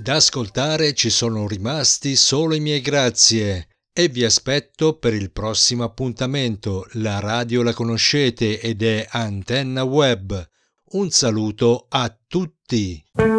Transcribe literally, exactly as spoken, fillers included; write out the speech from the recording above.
Da ascoltare ci sono rimasti solo i miei grazie e vi aspetto per il prossimo appuntamento. La radio la conoscete ed è Antenna Web. Un saluto a tutti.